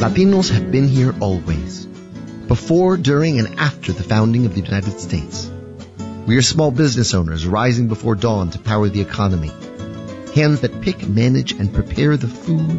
Latinos have been here always, before, during, and after the founding of the United States. We are small business owners rising before dawn to power the economy. Hands that pick, manage, and prepare the food